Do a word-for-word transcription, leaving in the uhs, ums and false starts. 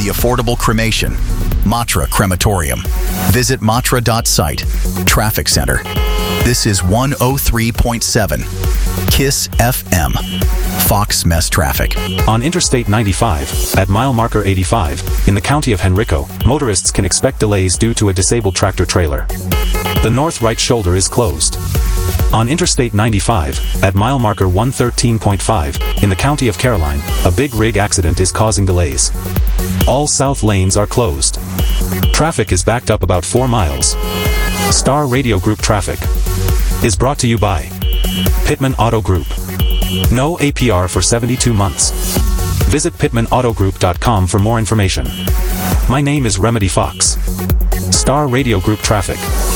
the affordable cremation, Matra Crematorium. Visit matra dot site. Traffic Center. This is one oh three point seven KISS F M. Fox Mess Traffic. On Interstate ninety-five, at mile marker eighty-five, in the county of Henrico, motorists can expect delays due to a disabled tractor-trailer. The north right shoulder is closed. On Interstate ninety-five, at mile marker one thirteen point five, in the county of Caroline, a big rig accident is causing delays. All south lanes are closed. Traffic is backed up about four miles. Star Radio Group Traffic is brought to you by Pittman Auto Group. No A P R for seventy-two months. Visit pittman auto group dot com for more information. My name is Remedy Fox. Star Radio Group Traffic.